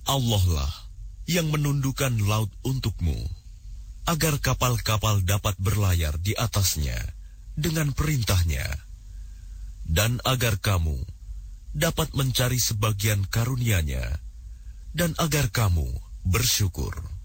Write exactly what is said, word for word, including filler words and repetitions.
Allah lah yang menundukkan laut untukmu, agar kapal-kapal dapat berlayar di atasnya dengan perintahnya, dan agar kamu dapat mencari sebagian karunia-Nya, dan agar kamu bersyukur.